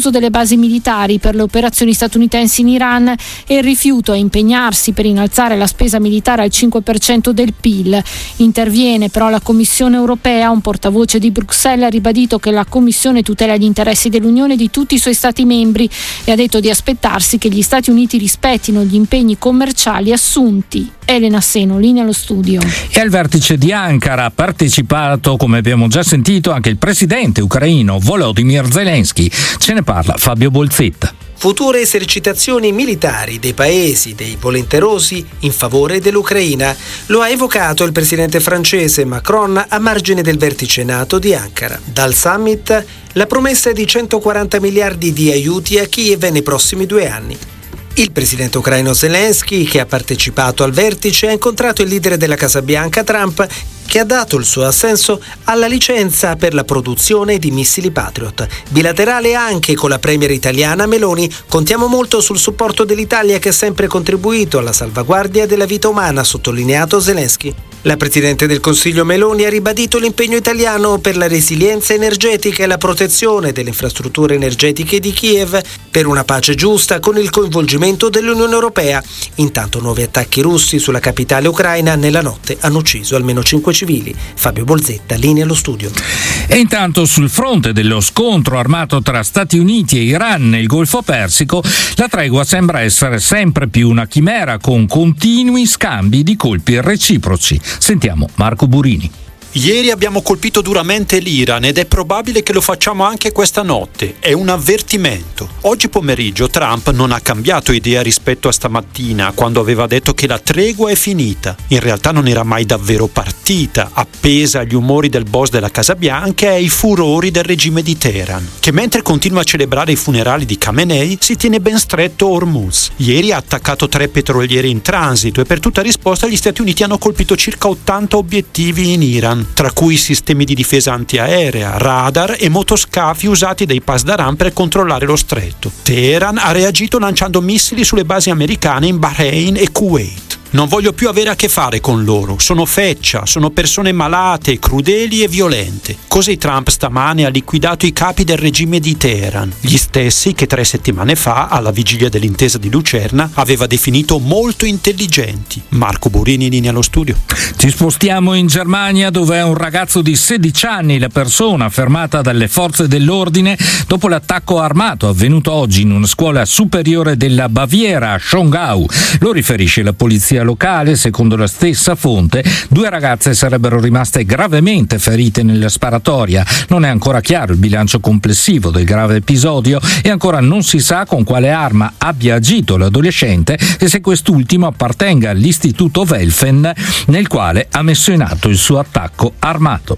l'uso delle basi militari per le operazioni statunitensi in Iran e il rifiuto a impegnarsi per innalzare la spesa militare al 5% del PIL. Interviene però la Commissione europea. Un portavoce di Bruxelles ha ribadito che la Commissione tutela gli interessi dell'Unione e di tutti i suoi Stati membri e ha detto di aspettarsi che gli Stati Uniti rispettino gli impegni commerciali assunti. Elena Seno, linea allo studio. E al vertice di Ankara ha partecipato, come abbiamo già sentito, anche il presidente ucraino Volodymyr Zelensky. Ce ne parla Fabio Bolzetta. Future esercitazioni militari dei paesi dei volenterosi in favore dell'Ucraina. Lo ha evocato il presidente francese Macron a margine del vertice NATO di Ankara. Dal summit la promessa di 140 miliardi di aiuti a Kiev nei prossimi 2 anni. Il presidente ucraino Zelensky, che ha partecipato al vertice, ha incontrato il leader della Casa Bianca Trump, che ha dato il suo assenso alla licenza per la produzione di missili Patriot. Bilaterale anche con la premier italiana Meloni. Contiamo molto sul supporto dell'Italia, che ha sempre contribuito alla salvaguardia della vita umana, ha sottolineato Zelensky. La Presidente del Consiglio Meloni ha ribadito l'impegno italiano per la resilienza energetica e la protezione delle infrastrutture energetiche di Kiev, per una pace giusta con il coinvolgimento dell'Unione Europea. Intanto nuovi attacchi russi sulla capitale ucraina nella notte hanno ucciso almeno 5 civili. Fabio Bolzetta, linea allo studio. E intanto sul fronte dello scontro armato tra Stati Uniti e Iran nel Golfo Persico, la tregua sembra essere sempre più una chimera, con continui scambi di colpi reciproci. Sentiamo Marco Burini. Ieri abbiamo colpito duramente l'Iran ed è probabile che lo facciamo anche questa notte. È un avvertimento. Oggi pomeriggio Trump non ha cambiato idea rispetto a stamattina, quando aveva detto che la tregua è finita. In realtà non era mai davvero partita, appesa agli umori del boss della Casa Bianca e ai furori del regime di Teheran, che mentre continua a celebrare i funerali di Khamenei si tiene ben stretto Hormuz. Ieri ha attaccato 3 petroliere in transito e per tutta risposta gli Stati Uniti hanno colpito circa 80 obiettivi in Iran, tra cui sistemi di difesa antiaerea, radar e motoscafi usati dai Pasdaran per controllare lo stretto. Teheran ha reagito lanciando missili sulle basi americane in Bahrain e Kuwait. Non voglio più avere a che fare con loro, sono feccia, sono persone malate, crudeli e violente. Così Trump stamane ha liquidato i capi del regime di Teheran, gli stessi che 3 settimane fa, alla vigilia dell'intesa di Lucerna, aveva definito molto intelligenti. Marco Burini, linea allo studio. Ci spostiamo in Germania, dove è un ragazzo di 16 anni la persona fermata dalle forze dell'ordine dopo l'attacco armato avvenuto oggi in una scuola superiore della Baviera a Schongau. Lo riferisce la polizia locale. Secondo la stessa fonte, 2 ragazze sarebbero rimaste gravemente ferite nella sparatoria. Non è ancora chiaro il bilancio complessivo del grave episodio e ancora non si sa con quale arma abbia agito l'adolescente e se quest'ultimo appartenga all'istituto Welfen nel quale ha messo in atto il suo attacco armato.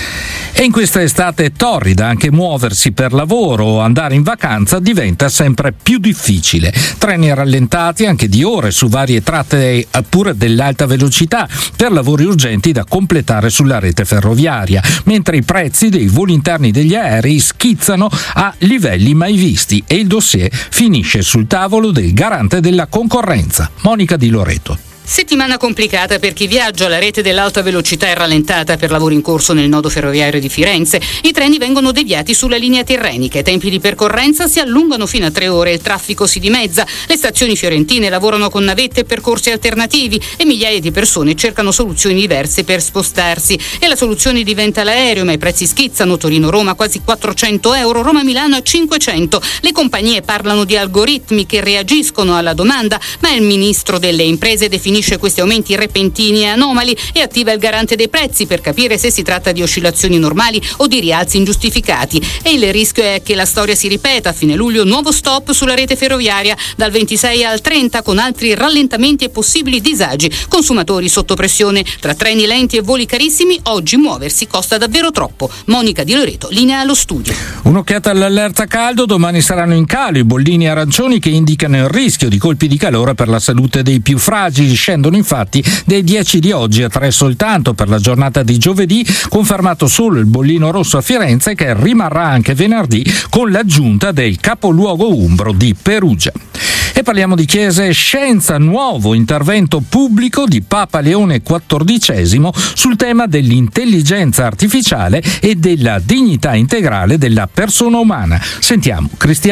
E in questa estate torrida anche muoversi per lavoro o andare in vacanza diventa sempre più difficile. Treni rallentati anche di ore su varie tratte pure dell'alta velocità per lavori urgenti da completare sulla rete ferroviaria, mentre i prezzi dei voli interni degli aerei schizzano a livelli mai visti e il dossier finisce sul tavolo del garante della concorrenza, Monica Di Loreto. Settimana complicata per chi viaggia. La rete dell'alta velocità è rallentata per lavori in corso nel nodo ferroviario di Firenze. I treni vengono deviati sulla linea tirrenica. I tempi di percorrenza si allungano fino a 3 ore. Il traffico si dimezza. Le stazioni fiorentine lavorano con navette e percorsi alternativi e migliaia di persone cercano soluzioni diverse per spostarsi. E la soluzione diventa l'aereo, ma i prezzi schizzano. Torino-Roma quasi 400 euro, Roma-Milano a 500. Le compagnie parlano di algoritmi che reagiscono alla domanda, ma il ministro delle imprese definisce questi aumenti repentini e anomali e attiva il garante dei prezzi per capire se si tratta di oscillazioni normali o di rialzi ingiustificati. E il rischio è che la storia si ripeta. A fine luglio nuovo stop sulla rete ferroviaria dal 26 al 30 con altri rallentamenti e possibili disagi. Consumatori sotto pressione. Tra treni lenti e voli carissimi oggi muoversi costa davvero troppo. Monica Di Loreto, linea allo studio. Un'occhiata all'allerta caldo. Domani saranno in calo i bollini arancioni che indicano il rischio di colpi di calore per la salute dei più fragili. Scendono infatti dai 10 di oggi a 3 soltanto per la giornata di giovedì, confermato solo il bollino rosso a Firenze, che rimarrà anche venerdì con l'aggiunta del capoluogo umbro di Perugia. E parliamo di chiesa e scienza, nuovo intervento pubblico di Papa Leone XIV sul tema dell'intelligenza artificiale e della dignità integrale della persona umana. Sentiamo Cristiano